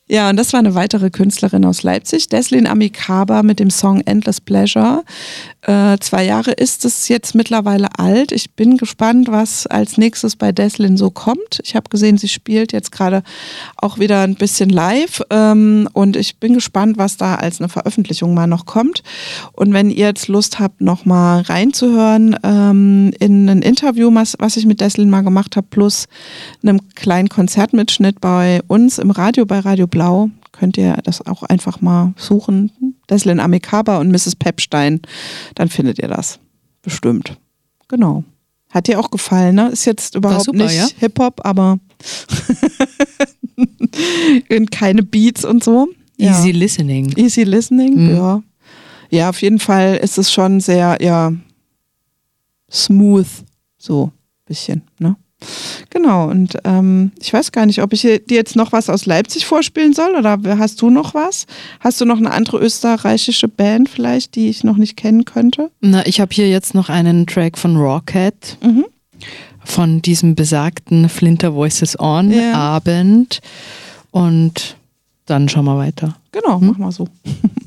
Ja, und das war eine weitere Künstlerin aus Leipzig, Deslin Amikaba mit dem Song Endless Pleasure. 2 Jahre ist es jetzt mittlerweile alt. Ich bin gespannt, was als nächstes bei Deslin so kommt. Ich habe gesehen, sie spielt jetzt gerade auch wieder ein bisschen live und ich bin gespannt, was da als eine Veröffentlichung mal noch kommt. Und wenn ihr jetzt Lust habt, noch mal reinzuhören in ein Interview, was ich mit Deslin mal gemacht habe, plus einem kleinen Konzertmitschnitt bei uns im Radio, bei Radio Blau, könnt ihr das auch einfach mal suchen. Deslin Amikaba und Mrs. Pepstein, dann findet ihr das. Bestimmt. Genau. Hat dir auch gefallen, ne? Ist jetzt überhaupt super, nicht ja? Hip-Hop, aber keine Beats und so. Easy listening. Easy listening, ja. Ja, auf jeden Fall ist es schon sehr, ja, smooth, so ein bisschen, ne? Genau, und ich weiß gar nicht, ob ich dir jetzt noch was aus Leipzig vorspielen soll oder hast du noch was? Hast du noch eine andere österreichische Band vielleicht, die ich noch nicht kennen könnte? Na, ich habe hier jetzt noch einen Track von Rawcat, von diesem besagten Flinter Voices On Abend und dann schauen wir weiter. Genau, mach mal so.